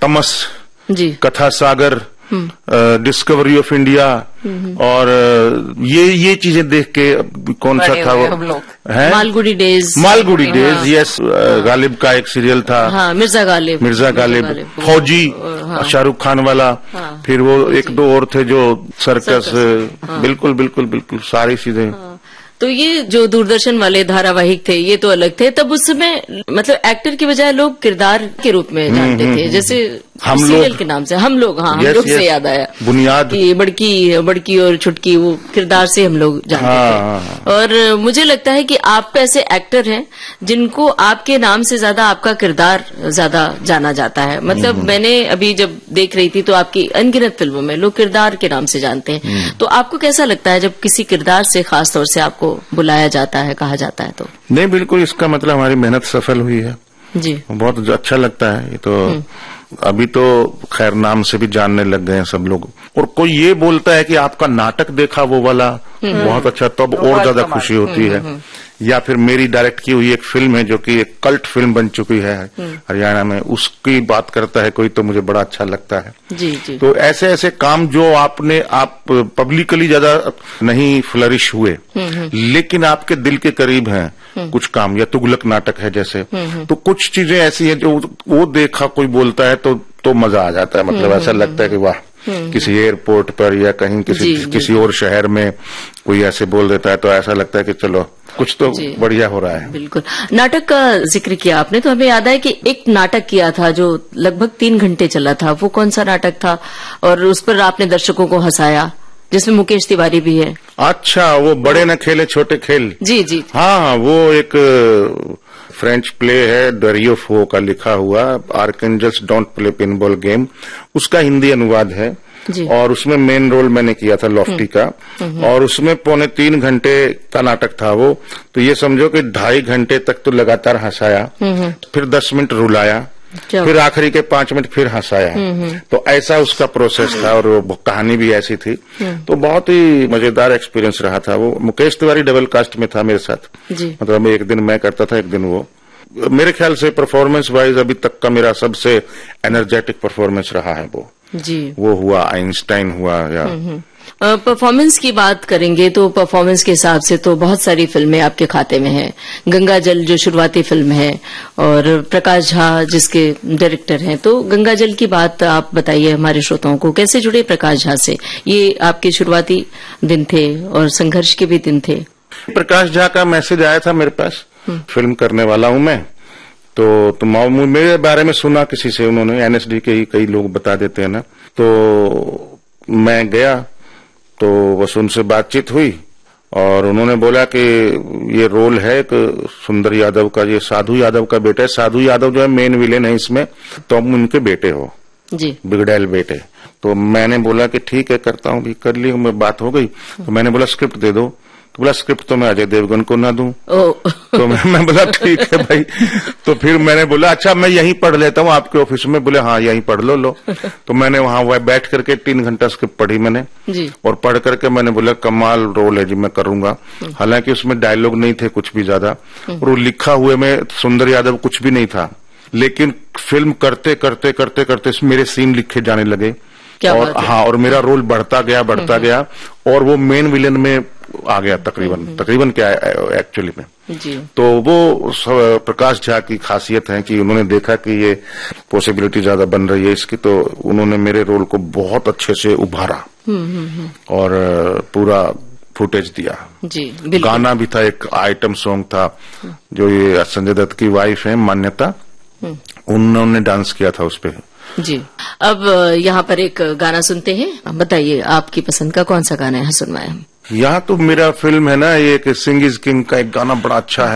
तमस जी, कथा सागर, discovery of India, और ये चीजें देख के कौन सा था वो है, मालगुडी डेज, यस, गालिब का एक सीरियल था, हाँ, मिर्जा गालिब, फौजी, शाहरुख खान वाला, फिर वो एक दो और थे जो सर्कस, बिल्कुल सारी चीजें। तो ये जो दूरदर्शन वाले धारावाहिक थे ये तो अलग थे। तब उस समय मतलब एक्टर की बजाय लोग किरदार के रूप में जानते थे, जैसे हम सीरियल के नाम से हम लोग से याद आया बुनियाद की बड़की और छुटकी, वो किरदार से हम लोग जानते थे। और मुझे लगता है कि आप ऐसे एक्टर हैं जिनको आपके नाम से ज्यादा आपका किरदार ज्यादा जाना जाता है। मतलब मैंने अभी जब देख रही थी तो आपकी अनगिनत फिल्मों में लोग किरदार के नाम से जानते हैं। तो आपको कैसा लगता है जब किसी किरदार से खास तौर से आपको बुलाया जाता है, कहा जाता है? तो नहीं, बिल्कुल, इसका मतलब हमारी मेहनत सफल हुई है जी, बहुत अच्छा लगता है। ये तो अभी तो खैर नाम से भी जानने लग गए हैं सब लोग, और कोई ये बोलता है कि आपका नाटक देखा वो वाला बहुत अच्छा, तब और ज्यादा खुशी होती है। या फिर मेरी डायरेक्ट की हुई एक फिल्म है जो कि एक कल्ट फिल्म बन चुकी है हरियाणा में, उसकी बात करता है कोई तो मुझे बड़ा अच्छा लगता है। जी। तो ऐसे ऐसे काम जो आप पब्लिकली ज्यादा नहीं फ्लरिश हुए, लेकिन आपके दिल के करीब हैं कुछ काम, या तुगलक नाटक है जैसे, तो कुछ चीजें ऐसी हैं जो वो देखा कोई बोलता है तो मजा आ जाता है। मतलब ऐसा लगता है कि वाह, किसी एयरपोर्ट पर या कहीं किसी और शहर में कोई ऐसे बोल देता है तो ऐसा लगता है कि चलो कुछ तो बढ़िया हो रहा है। बिल्कुल। नाटक का जिक्र किया आपने तो हमें याद है कि एक नाटक किया था जो लगभग 3 घंटे चला था। वो कौन सा नाटक था और उस पर आपने दर्शकों को हंसाया, जिसमें मुकेश तिवारी भी है? अच्छा, वो बड़े न खेले छोटे खेल। जी। हाँ, वो एक फ्रेंच प्ले है, डरियो फो का लिखा हुआ, archangels don't play pinball game, उसका हिंदी अनुवाद है। और उसमें मेन रोल मैंने किया था लॉफ्टी का, और उसमें 3.25 घंटे का नाटक था वो। तो ये समझो कि 2.5 घंटे तक तो लगातार हंसाया, फिर 10 मिनट रुलाया, फिर आखिरी के 5 मिनट फिर हंसाया। तो ऐसा उसका प्रोसेस था, और वो कहानी भी ऐसी थी। तो बहुत ही मजेदार एक्सपीरियंस रहा था वो। मुकेश तिवारी डबल कास्ट में था मेरे साथ, मतलब एक दिन मैं करता था, एक दिन वो। मेरे ख्याल से परफॉर्मेंस वाइज अभी तक का मेरा सबसे एनर्जेटिक परफॉर्मेंस रहा है वो जी। वो हुआ, आइंस्टाइन हुआ, या परफॉर्मेंस की बात करेंगे तो परफॉर्मेंस के हिसाब से तो बहुत सारी फिल्में आपके खाते में हैं। गंगा जल जो शुरुआती फिल्म है, और प्रकाश झा जिसके डायरेक्टर हैं। तो गंगा जल की बात आप बताइए हमारे श्रोताओं को, कैसे जुड़े प्रकाश झा से? ये आपके शुरुआती दिन थे और संघर्ष के भी दिन थे। प्रकाश झा का मैसेज आया था मेरे पास, फिल्म करने वाला हूं मैं, तो मेरे बारे में सुना किसी से, उन्होंने एनएसडी के ही कई लोग बता देते हैं ना, तो मैं गया, तो बस उनसे बातचीत हुई, और उन्होंने बोला कि ये रोल है एक सुंदर यादव का, ये साधु यादव का बेटा है। साधु यादव जो है मेन विलेन है इसमें, तो हम उनके बेटे हो जी, बिगड़ैल बेटे। तो मैंने बोला कि ठीक है, करता हूँ भी, कर ली, मैं बात हो गई। तो मैंने बोला स्क्रिप्ट दे दो, तो बोला स्क्रिप्ट तो मैं अजय देवगन को ना दूं। तो मैं बोला ठीक है भाई। तो फिर मैंने बोला अच्छा मैं यहीं पढ़ लेता हूँ आपके ऑफिस में। बोले हाँ यहीं पढ़ लो। तो मैंने वहां बैठ करके 3 घंटा स्क्रिप्ट पढ़ी मैंने जी। और पढ़ करके मैंने बोला कमाल रोल है जी, मैं करूंगा। हालांकि उसमें डायलॉग नहीं थे कुछ भी ज्यादा, और वो लिखा हुए में सुंदर यादव कुछ भी नहीं था, लेकिन फिल्म करते करते करते करते मेरे सीन लिखे जाने लगे, और हाँ, और मेरा रोल बढ़ता गया, और वो मेन विलेन में आ गया तकरीबन क्या एक्चुअली में जी। तो वो प्रकाश झा की खासियत है कि उन्होंने देखा कि ये पॉसिबिलिटी ज्यादा बन रही है इसकी, तो उन्होंने मेरे रोल को बहुत अच्छे से उभारा और पूरा फुटेज दिया जी। गाना भी था, एक आइटम सॉन्ग था जो ये संजय दत्त की वाइफ है मान्यता, उन्होंने डांस किया था उस पे जी। अब यहाँ पर एक गाना सुनते हैं, बताइए आपकी पसंद का कौन सा गाना है, सुनवाए हम। यहाँ तो मेरा फिल्म है ना, ये सिंग इज किंग का एक गाना बड़ा अच्छा है।